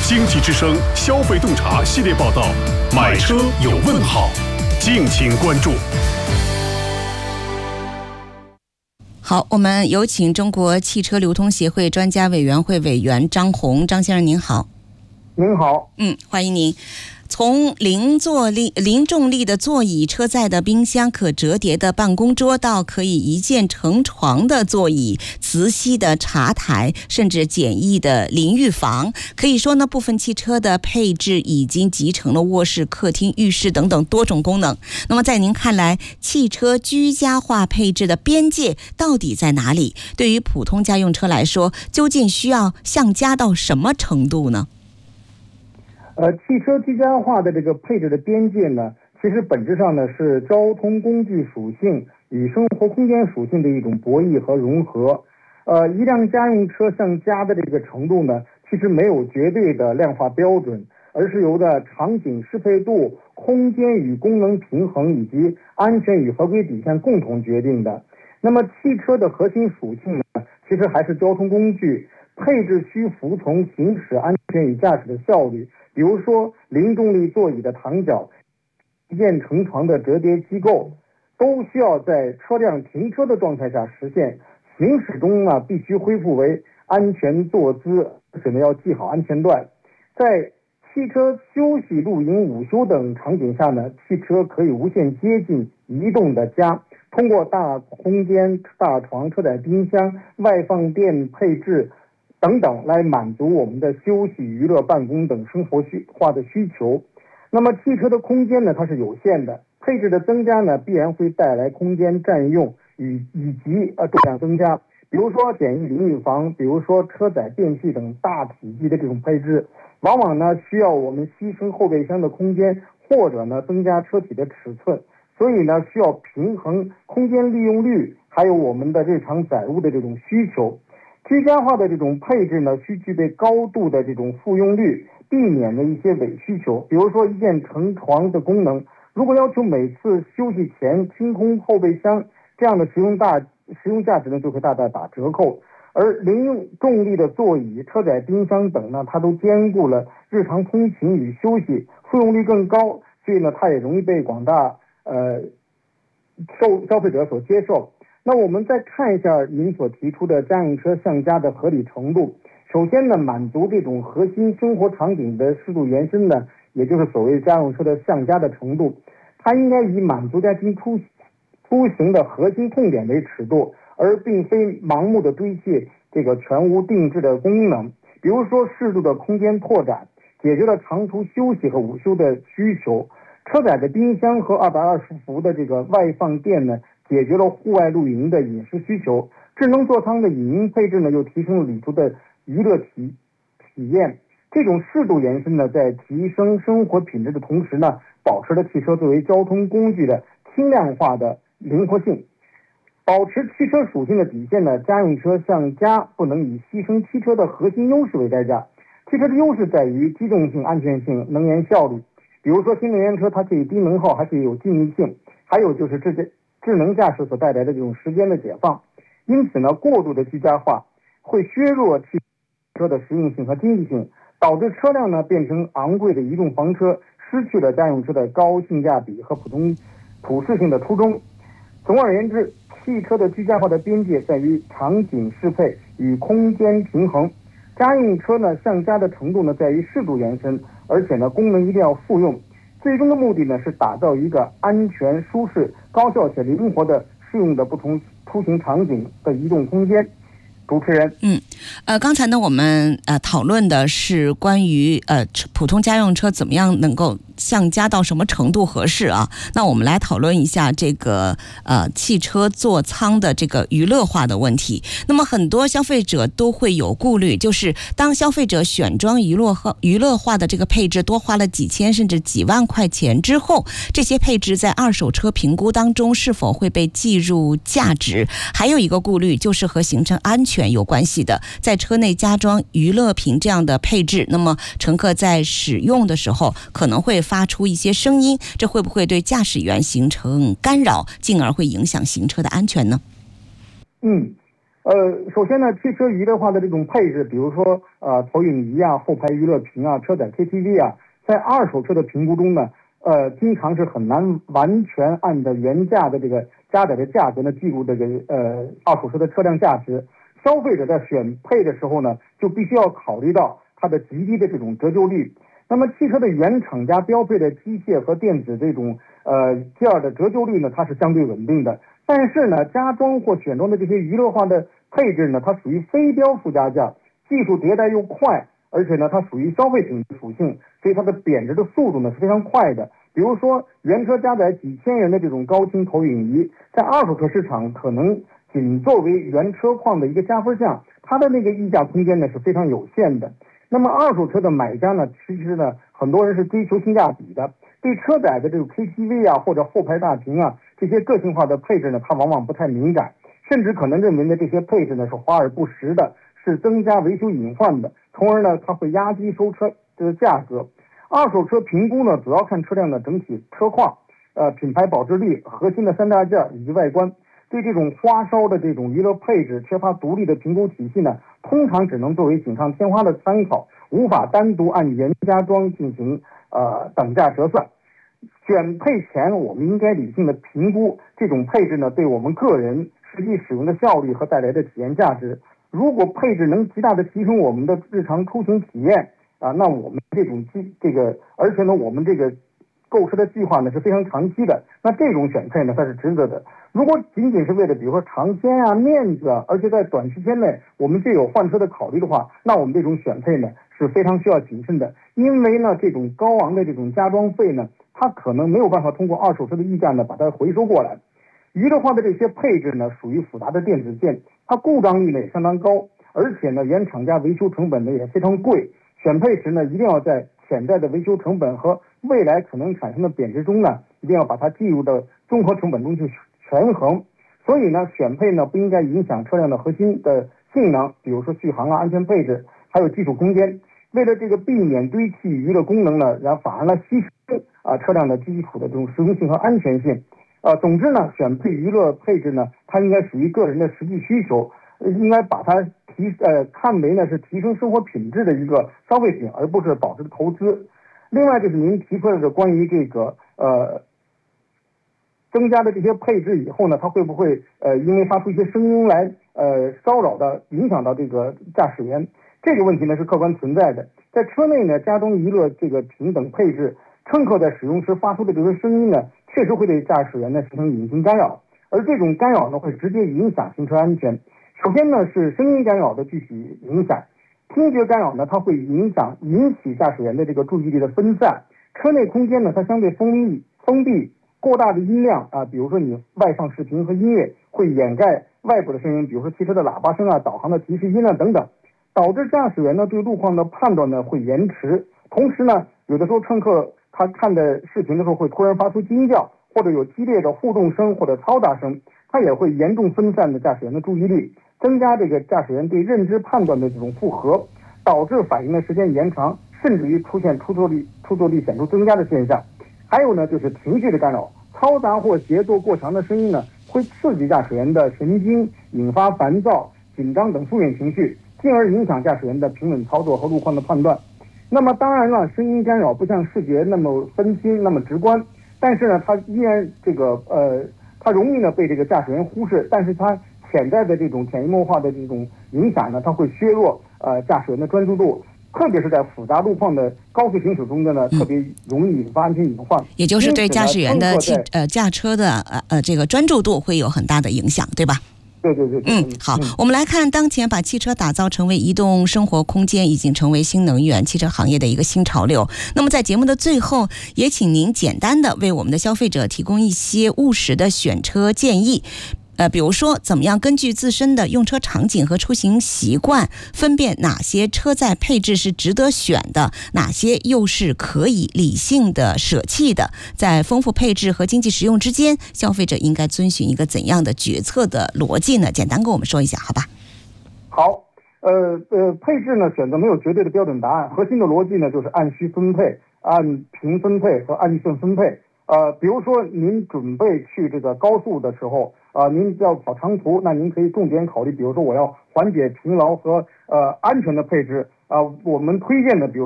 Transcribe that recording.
经济之声消费洞察系列报道，买车有问号，敬请关注。 好，我们有请中国汽车流通协会专家委员会委员张红。张先生您好。 您好。 欢迎您。从零重力的座椅、车载的冰箱、可折叠的办公桌，到可以一键成床的座椅、磁吸的茶台，甚至简易的淋浴房，可以说呢，部分汽车的配置已经集成了卧室、客厅、浴室等等多种功能。那么在您看来，汽车居家化配置的边界到底在哪里？对于普通家用车来说，究竟需要向家到什么程度呢？ 汽车居家化的这个配置的边界呢，其实本质上呢是交通工具属性与生活空间属性的一种博弈和融合。一辆家用车向家的这个程度呢，其实没有绝对的量化标准，而是由的场景适配度、空间与功能平衡以及安全与合规底线共同决定的。那么汽车的核心属性呢，其实还是交通工具，配置需服从行驶安全与驾驶的效率。比如说零重力座椅的躺脚、一键成床的折叠机构，都需要在车辆停车的状态下实现。行驶中呢，必须恢复为安全坐姿，而且呢要系好安全带。在汽车休息、露营、午休等场景下呢，汽车可以无限接近移动的家，通过大空间、大床、车载冰箱、外放电配置等等来满足我们的休息、娱乐、办公等生活化的需求。那么汽车的空间呢，它是有限的，配置的增加呢，必然会带来空间占用以及重量增加。比如说简易淋浴房，比如说车载电器等大体积的这种配置，往往呢需要我们牺牲后备箱的空间，或者呢增加车体的尺寸，所以呢需要平衡空间利用率，还有我们的日常载物的这种需求。居家化的这种配置呢，需具备高度的这种复用率，避免了一些伪需求。比如说一键成床的功能，如果要求每次休息前清空后备箱，这样的实用价值呢就会大大打折扣。而零重力的座椅、车载冰箱等呢，它都兼顾了日常通勤与休息，复用率更高，所以呢它也容易被广大消费者所接受。那我们再看一下您所提出的家用车向家的合理程度。首先呢，满足这种核心生活场景的适度延伸呢，也就是所谓家用车的向家的程度，它应该以满足家庭出行的核心痛点为尺度，而并非盲目的堆砌这个全屋定制的功能。比如说适度的空间拓展，解决了长途休息和午休的需求。车载的冰箱和220伏的这个外放电呢，解决了户外露营的饮食需求。智能座舱的影音配置呢，又提升了旅途的娱乐体验。这种适度延伸呢，在提升生活品质的同时呢，保持了汽车作为交通工具的轻量化的灵活性。保持汽车属性的底线呢，家用车向家不能以牺牲汽车的核心优势为代价。汽车的优势在于机动性、安全性、能源效率。比如说新能源车，它可以低能耗，还可以有静谧性，还有就是智能驾驶所带来的这种时间的解放。因此呢，过度的居家化会削弱汽车的实用性和经济性，导致车辆呢变成昂贵的移动房车，失去了家用车的高性价比和普适性的初衷。总而言之，汽车的居家化的边界在于场景适配与空间平衡。家用车呢向家的程度呢在于适度延伸，而且呢功能一定要复用。最终的目的呢是打造一个安全、舒适、高效且灵活的适用的不同出行场景的移动空间。主持人， 刚才呢我们讨论的是关于普通家用车怎么样能够向家到什么程度合适啊？那我们来讨论一下这个汽车座舱的这个娱乐化的问题。那么很多消费者都会有顾虑，就是当消费者选装娱乐化的这个配置多花了几千甚至几万块钱之后，这些配置在二手车评估当中是否会被计入价值？还有一个顾虑就是和行车安全有关系的，在车内加装娱乐屏这样的配置，那么乘客在使用的时候可能会发出一些声音，这会不会对驾驶员形成干扰，进而会影响行车的安全呢？ 首先呢，汽车娱乐化的这种配置，比如说投影仪啊、后排娱乐屏啊、车载 KTV 啊，在二手车的评估中呢，经常是很难完全按照原价的这个加载的价格呢计入这个二手车的车辆价值。消费者在选配的时候呢，就必须要考虑到它的极低的这种折旧率。那么汽车的原厂家标配的机械和电子这种件的折旧率呢，它是相对稳定的。但是呢，加装或选装的这些娱乐化的配置呢，它属于非标附加价，技术迭代又快，而且呢，它属于消费品属性，所以它的贬值的速度呢是非常快的。比如说，原车加载几千元的这种高清投影仪，在二手车市场可能仅作为原车况的一个加分项，它的那个溢价空间呢是非常有限的。那么二手车的买家呢，其实呢，很多人是追求性价比的，对车载的这个 KTV 啊或者后排大屏啊这些个性化的配置呢，他往往不太敏感，甚至可能认为呢这些配置呢是华而不实的，是增加维修隐患的，从而呢它会压低收车的价格。二手车评估呢，主要看车辆的整体车况、品牌保值率、核心的三大件以及外观。对这种花哨的这种娱乐配置缺乏独立的评估体系呢，通常只能作为锦上添花的参考，无法单独按原加装进行等价折算。选配前，我们应该理性的评估这种配置呢对我们个人实际使用的效率和带来的体验价值。如果配置能极大的提升我们的日常出行体验那我们而且呢我们这个购车的计划呢是非常长期的，那这种选配呢它是值得的。如果仅仅是为了比如说尝鲜啊、面子啊，而且在短时间内我们就有换车的考虑的话，那我们这种选配呢是非常需要谨慎的。因为呢这种高昂的这种加装费呢，它可能没有办法通过二手车的溢价呢把它回收过来。娱乐化的这些配置呢属于复杂的电子件，它故障率呢也相当高，而且呢原厂家维修成本呢也非常贵。选配时呢一定要在潜在的维修成本和未来可能产生的贬值中呢，一定要把它计入到综合成本中去权衡。所以呢选配呢不应该影响车辆的核心的性能，比如说续航啊、安全配置还有技术空间。为了这个避免堆砌娱乐功能呢，然后反而呢牺牲车辆的基础的这种实用性和安全性。总之呢，选配娱乐配置呢，它应该属于个人的实际需求，应该把它看为呢是提升生活品质的一个消费品，而不是保值的投资。另外就是您提出的关于这个增加的这些配置以后呢，它会不会因为发出一些声音来骚扰的影响到这个驾驶员？这个问题呢是客观存在的。在车内呢加装娱乐这个屏等配置，乘客在使用时发出的这些声音呢，确实会对驾驶员呢形成隐形干扰，而这种干扰呢会直接影响行车安全。首先呢是声音干扰的具体影响，听觉干扰呢它会引起驾驶员的这个注意力的分散。车内空间呢它相对封闭，过大的音量比如说你外放视频和音乐会掩盖外部的声音，比如说汽车的喇叭声导航的提示音等等，导致驾驶员呢对路况的判断呢会延迟。同时呢有的时候乘客他看的视频的时候会突然发出惊叫，或者有激烈的互动声或者嘈杂声，它也会严重分散的驾驶员的注意力，增加这个驾驶员对认知判断的这种负荷，导致反应的时间延长，甚至于出现出错率显著增加的现象。还有呢就是情绪的干扰，嘈杂或节奏过强的声音呢会刺激驾驶员的神经，引发烦躁、紧张等负面情绪，进而影响驾驶员的平稳操作和路况的判断。那么当然了，声音干扰不像视觉那么分心那么直观，但是呢它依然它容易呢被这个驾驶员忽视，但是它潜在的这种潜移默化的这种影响呢，它会削弱驾驶员的专注度，特别是在复杂路况的高速行驶中的呢，特别容易引发安全隐患。 也就是对驾驶员的驾车的这个专注度会有很大的影响，对吧？ 对。 好，我们来看，当前把汽车打造成为移动生活空间，已经成为新能源汽车行业的一个新潮流。那么在节目的最后，也请您简单的为我们的消费者提供一些务实的选车建议。比如说怎么样根据自身的用车场景和出行习惯，分辨哪些车载配置是值得选的，哪些又是可以理性的舍弃的。在丰富配置和经济实用之间，消费者应该遵循一个怎样的决策的逻辑呢？简单跟我们说一下好吧。 好，配置呢选择没有绝对的标准答案，核心的逻辑呢就是按需分配、按屏分配和按预算分配。比如说您准备去这个高速的时候您要跑长途，那您可以重点考虑，比如说我要缓解疲劳和安全的配置我们推荐的，比如说